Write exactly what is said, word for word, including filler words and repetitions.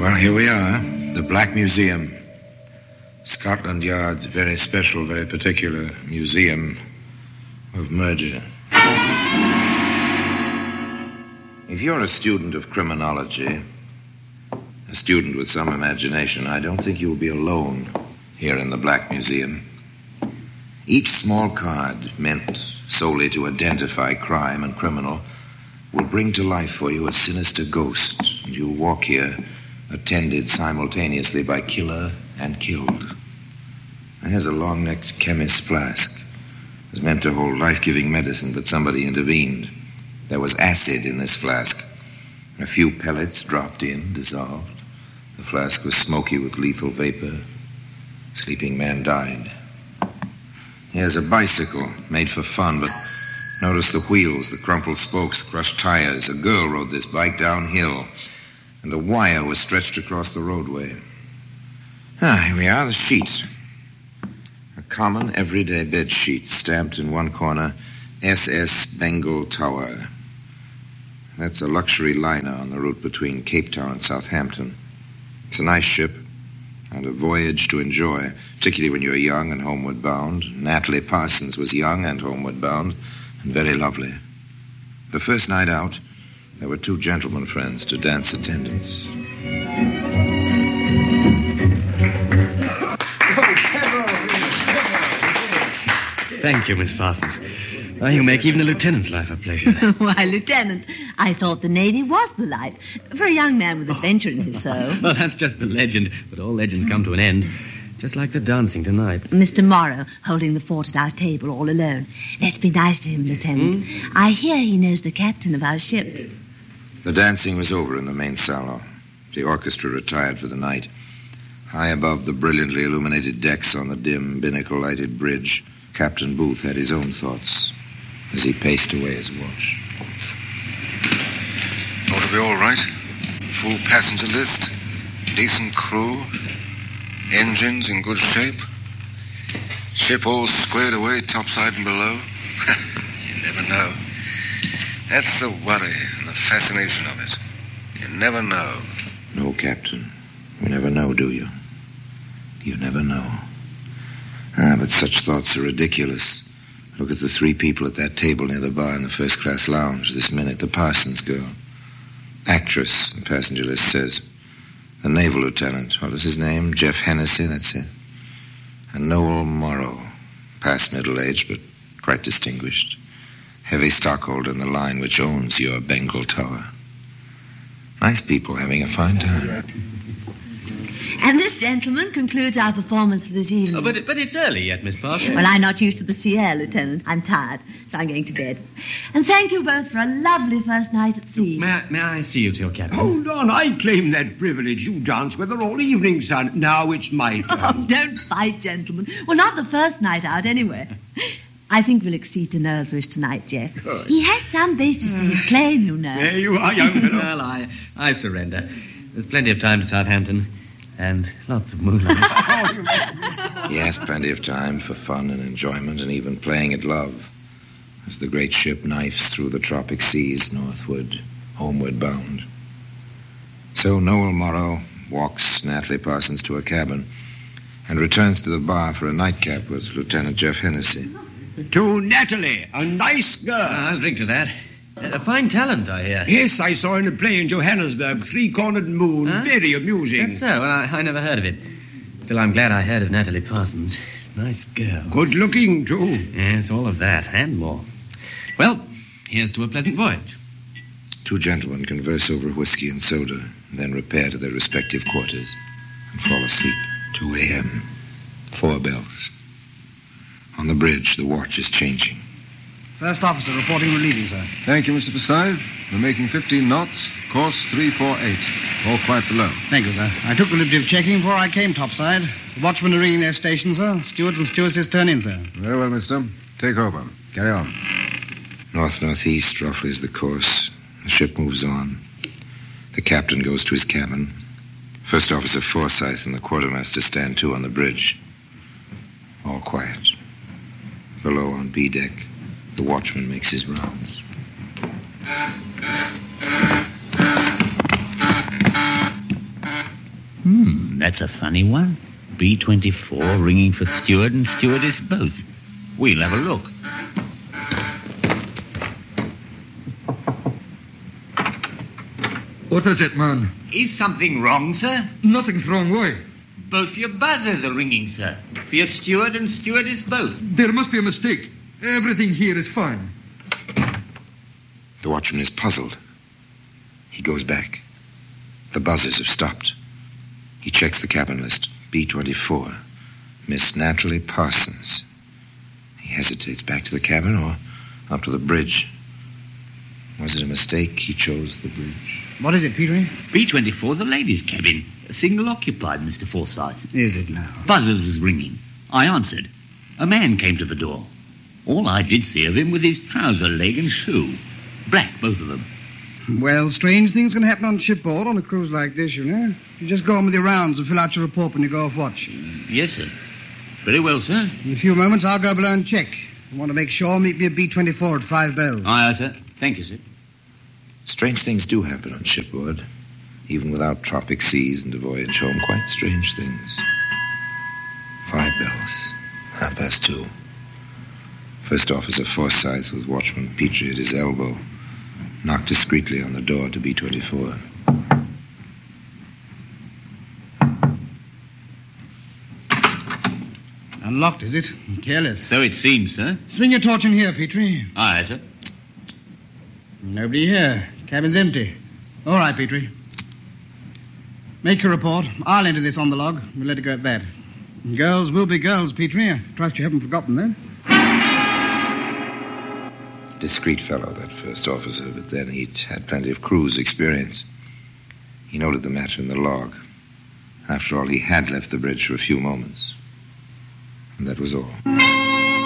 Well, here we are, the Black Museum. Scotland Yard's very special, very particular museum of murder. If you're a student of criminology, a student with some imagination, I don't think you'll be alone here in the Black Museum. Each small card, meant solely to identify crime and criminal, will bring to life for you a sinister ghost, and you'll walk here attended simultaneously by killer and killed. Here's a long-necked chemist's flask. It was meant to hold life-giving medicine, but somebody intervened. There was acid in this flask. A few pellets dropped in, dissolved. The flask was smoky with lethal vapor. Sleeping man died. Here's a bicycle made for fun, but notice the wheels, the crumpled spokes, crushed tires. A girl rode this bike downhill, and a wire was stretched across the roadway. Ah, here we are, the sheet. A common, everyday bed sheet, stamped in one corner, S S Bengal Tower. That's a luxury liner on the route between Cape Town and Southampton. It's a nice ship and a voyage to enjoy, particularly when you're young and homeward bound. Natalie Parsons was young and homeward bound, and very lovely. The first night out, there were two gentlemen friends to dance attendance. Thank you, Miss Parsons. Oh, you make even a lieutenant's life a pleasure. Why, Lieutenant, I thought the Navy was the life for a young man with adventure in his soul. Well, that's just the legend, but all legends come to an end. Just like the dancing tonight. Mister Morrow holding the fort at our table all alone. Let's be nice to him, Lieutenant. Hmm? I hear he knows the captain of our ship. The dancing was over in the main salon. The orchestra retired for the night. High above the brilliantly illuminated decks on the dim, binnacle-lighted bridge, Captain Booth had his own thoughts as he paced away his watch. Ought to be all right. Full passenger list, decent crew, engines in good shape, ship all squared away topside and below. You never know. That's the worry and the fascination of it. You never know. No, Captain. You never know, do you? You never know. Ah, but such thoughts are ridiculous. Look at the three people at that table near the bar in the first-class lounge this minute. The Parsons girl. Actress, the passenger list says. The naval lieutenant. What was his name? Jeff Hennessy, that's it. And Noel Morrow. Past middle-aged, but quite distinguished. Heavy stockholder in the line which owns your Bengal Tower. Nice people having a fine time. And this, gentleman, concludes our performance for this evening. Oh, but, but it's early yet, Miss Parsons. Well, I'm not used to the sea air, Lieutenant. I'm tired, so I'm going to bed. And thank you both for a lovely first night at sea. May I, may I see you to your cabin? Hold on, I claim that privilege. You dance with her all evening, son. Now it's my turn. Oh, don't fight, gentlemen. Well, not the first night out, anyway. I think we'll accede to Noel's wish tonight, Jeff. Good. He has some basis to his claim, you know. There you are, young fellow. Well, I, I surrender. There's plenty of time to Southampton. And lots of moonlight. Yes, plenty of time for fun and enjoyment and even playing at love as the great ship knifes through the tropic seas northward, homeward bound. So Noel Morrow walks Natalie Parsons to her cabin and returns to the bar for a nightcap with Lieutenant Jeff Hennessy. To Natalie, a nice girl. I'll drink to that. A fine talent, I hear. Yes, I saw in a play in Johannesburg, Three-Cornered Moon. Huh? Very amusing. That's so. Well, I, I never heard of it. Still, I'm glad I heard of Natalie Parsons. Nice girl. Good-looking, too. Yes, all of that, and more. Well, here's to a pleasant voyage. Two gentlemen converse over whiskey and soda, then repair to their respective quarters and fall asleep. two a.m. Four bells. On the bridge, the watch is changing. First officer reporting relieving, sir. Thank you, Mister Forsyth. We're making fifteen knots, course three four eight. All quite below. Thank you, sir. I took the liberty of checking before I came topside. The watchmen are ringing their stations, sir. Stewards and stewardesses turn in, sir. Very well, mister. Take over. Carry on. North-northeast, roughly, is the course. The ship moves on. The captain goes to his cabin. First Officer Forsyth and the quartermaster stand to on the bridge. All quiet. Below on B deck, the watchman makes his rounds. Hmm, that's a funny one. B twenty-four ringing for steward and stewardess both. We'll have a look. What is it, man? Is something wrong, sir? Nothing's wrong, why? Both your buzzers are ringing, sir. For your steward and stewardess both. There must be a mistake. Everything here is fine. The watchman is puzzled. He goes back. The buzzers have stopped. He checks the cabin list. B twenty-four. Miss Natalie Parsons. He hesitates. Back to the cabin or up to the bridge? Was it a mistake? He chose the bridge. What is it, Petrie? B twenty-four, the ladies' cabin. Single occupied, Mister Forsyth. Is it now? Buzzers was ringing. I answered. A man came to the door. All I did see of him was his trouser leg and shoe. Black, both of them. Well, strange things can happen on shipboard on a cruise like this, you know. You just go on with your rounds and fill out your report when you go off watch. Yes, sir. Very well, sir. In a few moments, I'll go below and check. I want to make sure. Meet me at B twenty-four at five bells. Aye, aye, sir. Thank you, sir. Strange things do happen on shipboard, even without tropic seas and a voyage home. Quite strange things. Five bells. Half past two. First Officer Forsyth, with Watchman Petrie at his elbow, knocked discreetly on the door to B twenty-four. Unlocked, is it? Careless. So it seems, sir. Swing your torch in here, Petrie. Aye, aye, sir. Nobody here. Cabin's empty. All right, Petrie. Make your report. I'll enter this on the log. We'll let it go at that. Girls will be girls, Petrie. I trust you haven't forgotten that. Discreet fellow, that first officer, but then he'd had plenty of cruise experience. He noted the matter in the log. After all, he had left the bridge for a few moments. And that was all.